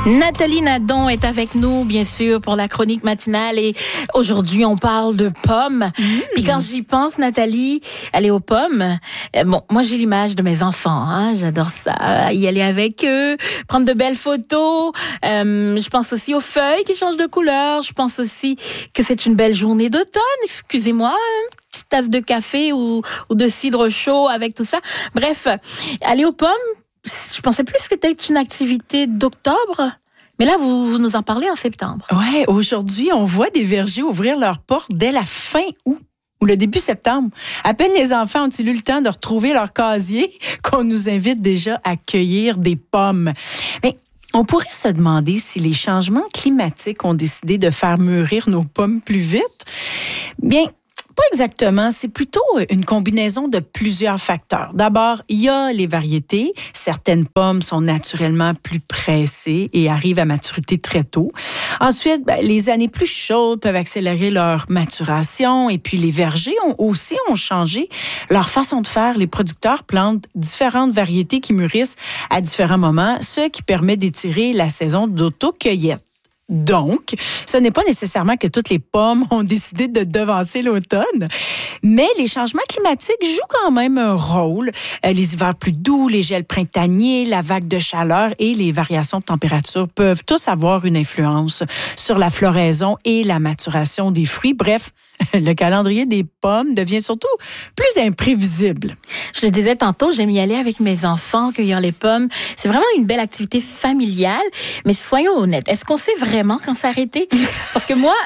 Nathalie Nadon est avec nous, bien sûr, pour la chronique matinale. Et aujourd'hui, on parle de pommes. Puis quand j'y pense, Nathalie, aller aux pommes, bon, moi, j'ai l'image de mes enfants. Hein, j'adore ça. Y aller avec eux, prendre de belles photos. Je pense aussi aux feuilles qui changent de couleur. Je pense aussi que c'est une belle journée d'automne. Excusez-moi, une petite tasse de café ou de cidre chaud avec tout ça. Bref, aller aux pommes, je pensais plus que c'était une activité d'octobre. Mais là, vous nous en parlez en septembre. Ouais, aujourd'hui, on voit des vergers ouvrir leurs portes dès la fin août ou le début septembre. À peine les enfants ont-ils eu le temps de retrouver leur casier qu'on nous invite déjà à cueillir des pommes. Mais on pourrait se demander si les changements climatiques ont décidé de faire mûrir nos pommes plus vite. Bien, pas exactement, c'est plutôt une combinaison de plusieurs facteurs. D'abord, il y a les variétés. Certaines pommes sont naturellement plus pressées et arrivent à maturité très tôt. Ensuite, les années plus chaudes peuvent accélérer leur maturation. Et puis, les vergers ont changé leur façon de faire. Les producteurs plantent différentes variétés qui mûrissent à différents moments, ce qui permet d'étirer la saison d'auto-cueillette. Donc, ce n'est pas nécessairement que toutes les pommes ont décidé de devancer l'automne, mais les changements climatiques jouent quand même un rôle. Les hivers plus doux, les gels printaniers, la vague de chaleur et les variations de température peuvent tous avoir une influence sur la floraison et la maturation des fruits. Bref, le calendrier des pommes devient surtout plus imprévisible. Je le disais tantôt, j'aime y aller avec mes enfants, cueillir les pommes. C'est vraiment une belle activité familiale. Mais soyons honnêtes, est-ce qu'on sait vraiment quand s'arrêter? Parce que moi,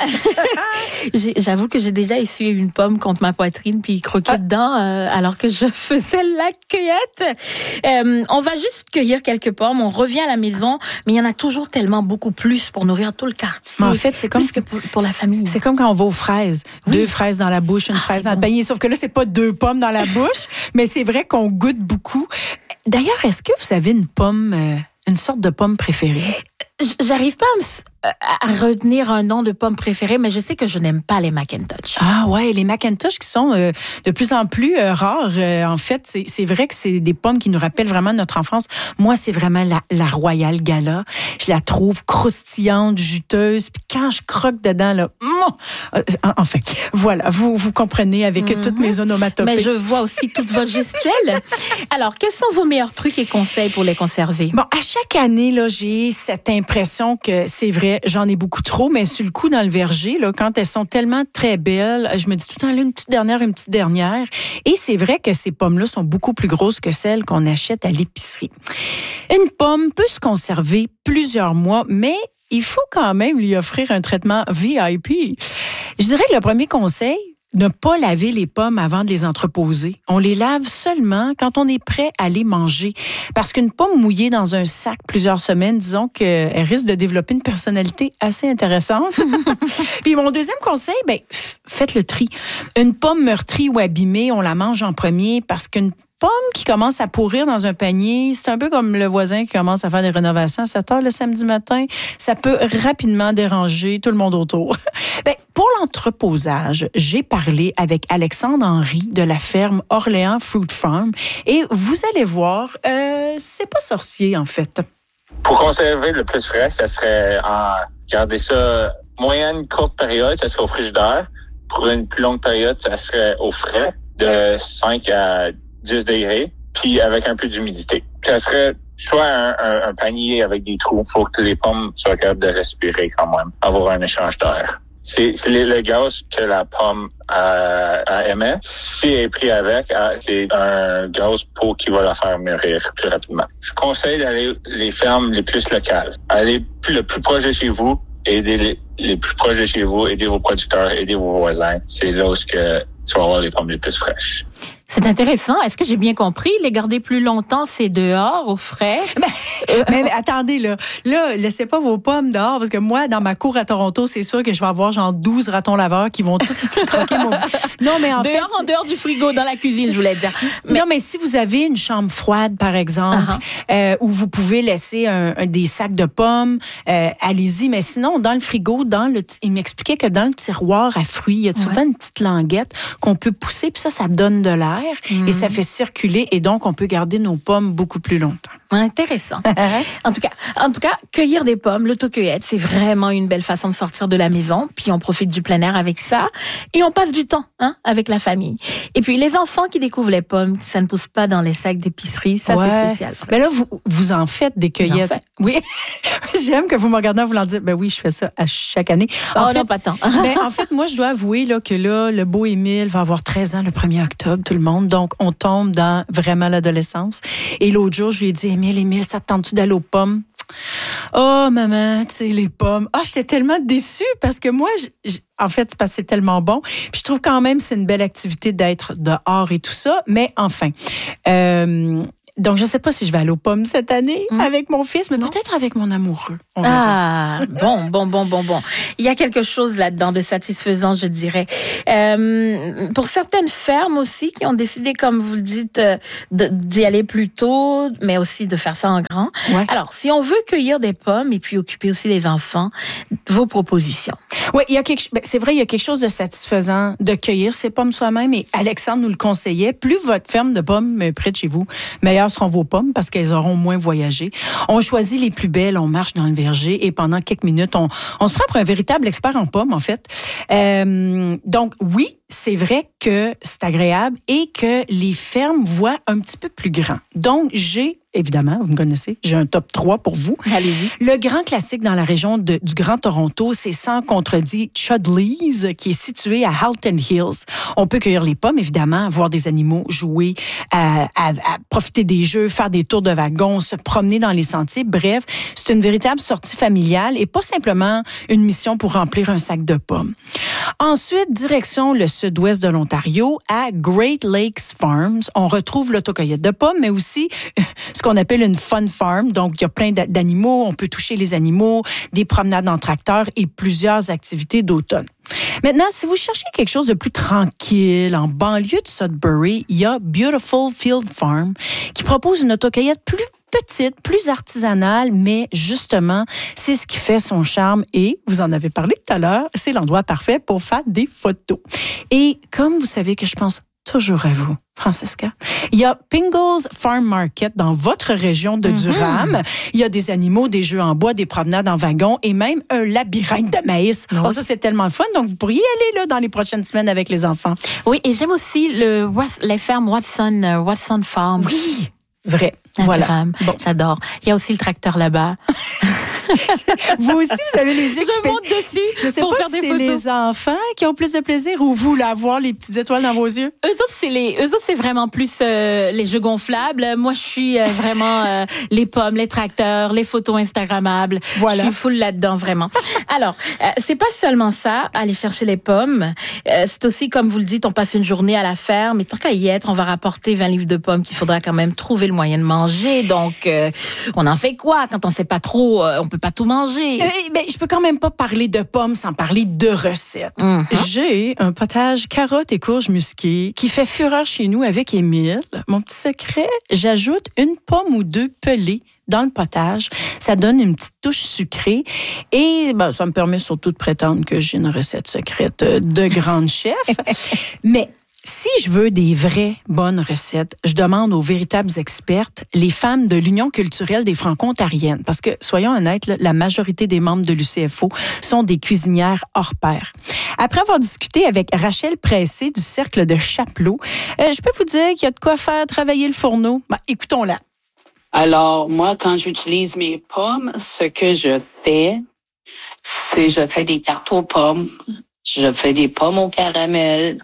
j'avoue que j'ai déjà essuyé une pomme contre ma poitrine puis croqué dedans alors que je faisais la cueillette. On va juste cueillir quelques pommes, on revient à la maison, mais il y en a toujours tellement beaucoup plus pour nourrir tout le quartier. Mais en fait, c'est comme plus que pour la famille. C'est comme quand on va aux fraises. Oui. 2 fraises dans la bouche, une fraise dans le panier. Sauf que là, c'est pas 2 pommes dans la bouche, mais c'est vrai qu'on goûte beaucoup. D'ailleurs, est-ce que vous avez une pomme, une sorte de pomme préférée? J'arrive pas à retenir un nom de pomme préférée, mais je sais que je n'aime pas les McIntosh. Ah ouais, les McIntosh qui sont de plus en plus rares. En fait, c'est vrai que c'est des pommes qui nous rappellent vraiment notre enfance. Moi, c'est vraiment la Royal Gala. Je la trouve croustillante, juteuse. Puis quand je croque dedans, là, enfin, voilà, vous comprenez avec toutes mes onomatopées. Mais je vois aussi toutes vos gestuelles. Alors, quels sont vos meilleurs trucs et conseils pour les conserver? Bon, à chaque année, là, j'ai cette impression que c'est vrai, j'en ai beaucoup trop, mais sur le coup, dans le verger, là, quand elles sont tellement très belles, je me dis tout le temps, là, une petite dernière. Et c'est vrai que ces pommes-là sont beaucoup plus grosses que celles qu'on achète à l'épicerie. Une pomme peut se conserver plusieurs mois, mais il faut quand même lui offrir un traitement VIP. Je dirais que le premier conseil, ne pas laver les pommes avant de les entreposer. On les lave seulement quand on est prêt à les manger. Parce qu'une pomme mouillée dans un sac plusieurs semaines, disons qu'elle risque de développer une personnalité assez intéressante. Puis mon deuxième conseil, faites le tri. Une pomme meurtrie ou abîmée, on la mange en premier parce qu'une pomme qui commence à pourrir dans un panier, c'est un peu comme le voisin qui commence à faire des rénovations à 7 heures le samedi matin. Ça peut rapidement déranger tout le monde autour. Pour l'entreposage, j'ai parlé avec Alexandre Henry de la ferme Orléans Fruit Farm et vous allez voir, c'est pas sorcier en fait. Pour conserver le plus frais, ça serait garder ça moyenne courte période, ça serait au frigidaire. Pour une plus longue période, ça serait au frais de 5 à 10 degrés, puis avec un peu d'humidité. Ça serait soit un panier avec des trous. Il faut que les pommes soient capables de respirer quand même, avoir un échange d'air. C'est le gaz que la pomme émet. Si elle est pris avec, c'est un gaz qui va la faire mûrir plus rapidement. Je conseille d'aller les fermes les plus locales. Allez le plus proche de chez vous, aidez les plus proches de chez vous, aidez vos producteurs, aidez vos voisins. C'est là où tu vas avoir les pommes les plus fraîches. C'est intéressant. Est-ce que j'ai bien compris? Les garder plus longtemps, c'est dehors, au frais? Mais attendez, là, laissez pas vos pommes dehors, parce que moi, dans ma cour à Toronto, c'est sûr que je vais avoir genre 12 ratons laveurs qui vont tout croquer mon... Non, mais en dehors du frigo, dans la cuisine, je voulais dire. Non, mais si vous avez une chambre froide, par exemple, où vous pouvez laisser des sacs de pommes, allez-y. Mais sinon, dans le frigo, il m'expliquait que dans le tiroir à fruits, il y a souvent une petite languette qu'on peut pousser, puis ça donne de l'air et ça fait circuler et donc on peut garder nos pommes beaucoup plus longtemps. Intéressant. En tout cas, cueillir des pommes, l'autocueillette, c'est vraiment une belle façon de sortir de la maison. Puis on profite du plein air avec ça. Et on passe du temps, avec la famille. Et puis les enfants qui découvrent les pommes, ça ne pousse pas dans les sacs d'épicerie. Ça, c'est spécial. Mais là, vous en faites des cueillettes. Oui. J'aime que vous me regardez en voulant dire, ben oui, je fais ça à chaque année. Non, pas tant. En fait, moi, je dois avouer là, que là, le beau Émile va avoir 13 ans le 1er octobre, tout le monde. Donc, on tombe dans vraiment l'adolescence. Et l'autre jour, je lui ai dit, Émile, ça te tente-tu d'aller aux pommes? Oh, maman, tu sais, les pommes. J'étais tellement déçue parce que moi, en fait, c'est parce que c'est tellement bon. Puis je trouve quand même que c'est une belle activité d'être dehors et tout ça. Mais enfin, donc, je ne sais pas si je vais aller aux pommes cette année avec mon fils, mais peut-être avec mon amoureux. Bon. Il y a quelque chose là-dedans de satisfaisant, je dirais. Pour certaines fermes aussi qui ont décidé, comme vous le dites, d'y aller plus tôt, mais aussi de faire ça en grand. Ouais. Alors, si on veut cueillir des pommes et puis occuper aussi les enfants, vos propositions. Oui, c'est vrai, il y a quelque chose de satisfaisant de cueillir ces pommes soi-même. Et Alexandre nous le conseillait. Plus votre ferme de pommes est près de chez vous, meilleures seront vos pommes parce qu'elles auront moins voyagé. On choisit les plus belles, on marche dans le verger et pendant quelques minutes, on se prend pour un véritable expert en pommes, en fait. Donc, oui, c'est vrai que c'est agréable et que les fermes voient un petit peu plus grand. Donc, évidemment, vous me connaissez, j'ai un top 3 pour vous. Allez-y. Le grand classique dans la région du Grand Toronto, c'est sans contredit Chudley's, qui est situé à Halton Hills. On peut cueillir les pommes, évidemment, voir des animaux, jouer, à profiter des jeux, faire des tours de wagon, se promener dans les sentiers. Bref, c'est une véritable sortie familiale et pas simplement une mission pour remplir un sac de pommes. Ensuite, direction le sud-ouest de l'Ontario, à Great Lakes Farms. On retrouve l'autocueillette de pommes, mais aussi ce qu'on appelle une fun farm. Donc, il y a plein d'animaux, on peut toucher les animaux, des promenades en tracteur et plusieurs activités d'automne. Maintenant, si vous cherchez quelque chose de plus tranquille, en banlieue de Sudbury, il y a Beautiful Field Farm qui propose une autocueillette plus petite, plus artisanale, mais justement, c'est ce qui fait son charme et, vous en avez parlé tout à l'heure, c'est l'endroit parfait pour faire des photos. Et comme vous savez que je pense toujours à vous, Francesca, il y a Pingles Farm Market dans votre région de Durham. Il y a des animaux, des jeux en bois, des promenades en wagon et même un labyrinthe de maïs. Oui. Ça, c'est tellement le fun. Donc, vous pourriez y aller là, dans les prochaines semaines avec les enfants. Oui, et j'aime aussi les fermes Watson Farm. Oui, vrai. Voilà. Bon. J'adore. Il y a aussi le tracteur là-bas. Vous aussi, vous avez les yeux qui Je monte dessus je sais pour pas faire si des c'est photos. les enfants qui ont plus de plaisir ou vous, là, voir les petites étoiles dans vos yeux? Eux autres, c'est vraiment plus les jeux gonflables. Moi, je suis vraiment les pommes, les tracteurs, les photos Instagrammables. Voilà. Je suis full là-dedans, vraiment. Alors, c'est pas seulement ça, aller chercher les pommes. C'est aussi, comme vous le dites, on passe une journée à la ferme. Et tant qu'à y être, on va rapporter 20 livres de pommes qu'il faudra quand même trouver le moyen de manger. Donc, on en fait quoi? Quand on sait pas trop, on peut pas tout manger. Mais je peux quand même pas parler de pommes sans parler de recettes. J'ai un potage carottes et courges musquées qui fait fureur chez nous avec Émile. Mon petit secret, j'ajoute une pomme ou deux pelées dans le potage. Ça donne une petite touche sucrée et ça me permet surtout de prétendre que j'ai une recette secrète de grande chef. Mais si je veux des vraies bonnes recettes, je demande aux véritables expertes, les femmes de l'Union culturelle des Franco-Ontariennes. Parce que, soyons honnêtes, la majorité des membres de l'UCFO sont des cuisinières hors pair. Après avoir discuté avec Rachel Pressé du Cercle de Chapelot, je peux vous dire qu'il y a de quoi faire travailler le fourneau. Écoutons-la. Alors, moi, quand j'utilise mes pommes, ce que je fais, c'est je fais des tartes aux pommes, je fais des pommes au caramel,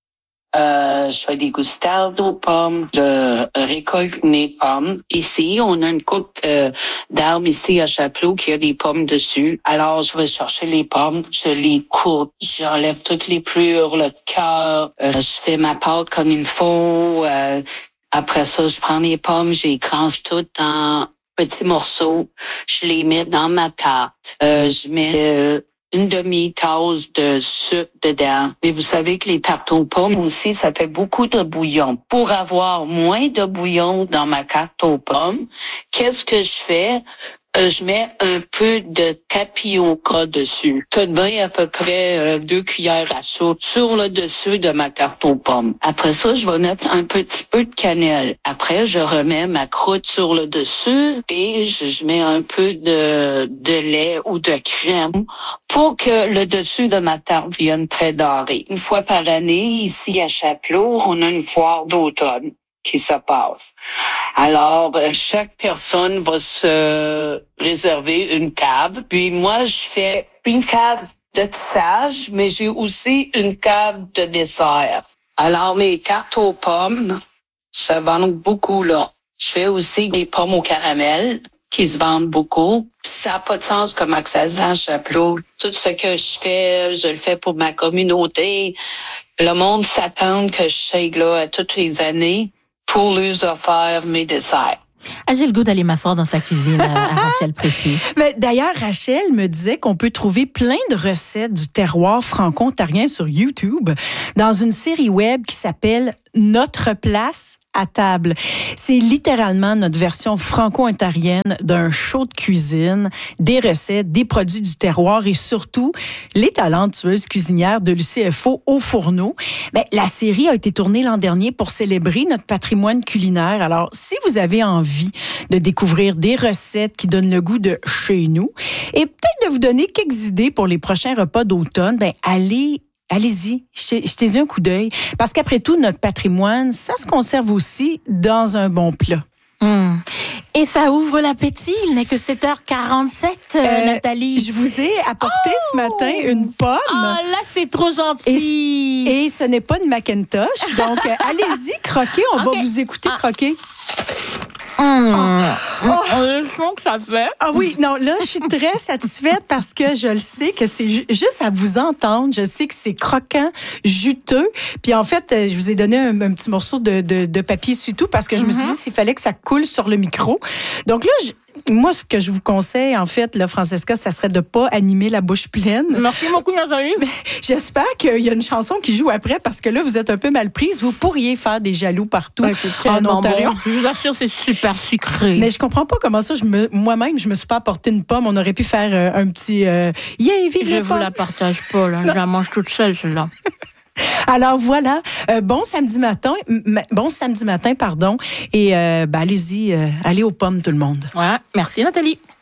je fais des gustardes aux pommes, je récolte mes pommes. Ici, on a une coupe d'arbres ici à Chapelot qui a des pommes dessus. Alors, je vais chercher les pommes, je les coupe, j'enlève toutes les plures, le cœur, je fais ma pâte comme il faut. Après ça, je prends les pommes, je les tranche toutes en petits morceaux, je les mets dans ma pâte. Je mets une demi-tasse de sucre dedans. Mais vous savez que les tartes aux pommes aussi, ça fait beaucoup de bouillon. Pour avoir moins de bouillon dans ma tarte aux pommes, qu'est-ce que je fais? Je mets un peu de tapioca dessus. Tout de même à peu près 2 cuillères à soupe sur le dessus de ma tarte aux pommes. Après ça, je vais mettre un petit peu de cannelle. Après, je remets ma croûte sur le dessus et je mets un peu de lait ou de crème pour que le dessus de ma tarte vienne très doré. Une fois par année, ici à Chapelot, on a une foire d'automne qui se passe. Alors, chaque personne va se réserver une table. Puis moi, je fais une table de tissage, mais j'ai aussi une table de dessert. Alors, les tartes aux pommes se vendent beaucoup, là. Je fais aussi des pommes au caramel qui se vendent beaucoup. Ça n'a pas de sens comment que ça se vend à Chapelot. Tout ce que je le fais pour ma communauté. Le monde s'attend que je sais là à toutes les années pour lui offrir mes desserts. Ah, j'ai le goût d'aller m'asseoir dans sa cuisine à Rachel Précis. Mais d'ailleurs, Rachel me disait qu'on peut trouver plein de recettes du terroir franco-ontarien sur YouTube dans une série web qui s'appelle Notre place à table. C'est littéralement notre version franco-ontarienne d'un show de cuisine, des recettes, des produits du terroir et surtout les talentueuses cuisinières de l'UCFO au fourneau. Ben, la série a été tournée l'an dernier pour célébrer notre patrimoine culinaire. Alors, si vous avez envie de découvrir des recettes qui donnent le goût de chez nous et peut-être de vous donner quelques idées pour les prochains repas d'automne, ben, allez-y, jetez-y un coup d'œil. Parce qu'après tout, notre patrimoine, ça se conserve aussi dans un bon plat. Et ça ouvre l'appétit. Il n'est que 7h47, Nathalie. Je vous ai apporté ce matin une pomme. Ah, là, c'est trop gentil. Et ce n'est pas une Macintosh. Donc, allez-y, croquez. On va vous écouter croquer. Le son que ça fait. Ah oui, non, là, je suis très satisfaite parce que je le sais que c'est juste à vous entendre. Je sais que c'est croquant, juteux. Puis en fait, je vous ai donné un petit morceau de papier sutout parce que je me suis dit s'il fallait que ça coule sur le micro. Donc là, moi, ce que je vous conseille, en fait, là, Francesca, ça serait de pas animer la bouche pleine. Merci beaucoup, Nathalie. J'espère qu'il y a une chanson qui joue après parce que là, vous êtes un peu mal prise. Vous pourriez faire des jaloux partout en Ontario. Bon. Je vous assure, c'est super sucré. Mais je comprends pas comment ça, moi-même, je me suis pas apporté une pomme. On aurait pu faire un petit yeah, vive je vous la partage pas, là. Je la mange toute seule, celle-là. Alors voilà, bon samedi matin, pardon. Et allez-y, allez aux pommes tout le monde. Ouais, merci Nathalie.